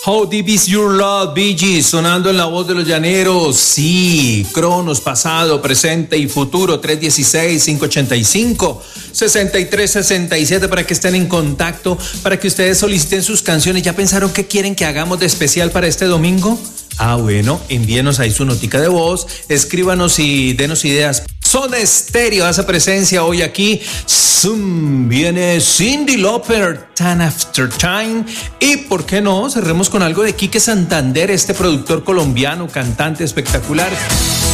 How Deep Is Your Love, Bee Gees, sonando en la voz de los llaneros. Sí, Cronos, pasado, presente y futuro, 316-585-6367 para que estén en contacto, para que ustedes soliciten sus canciones. ¿Ya pensaron qué quieren que hagamos de especial para este domingo? Bueno, envíenos ahí su notica de voz, escríbanos y denos ideas. Soda Stereo hace presencia hoy aquí. Viene Cyndi Lauper, Time After Time. Y por qué no, cerremos con algo de Quique Santander, este productor colombiano, cantante espectacular.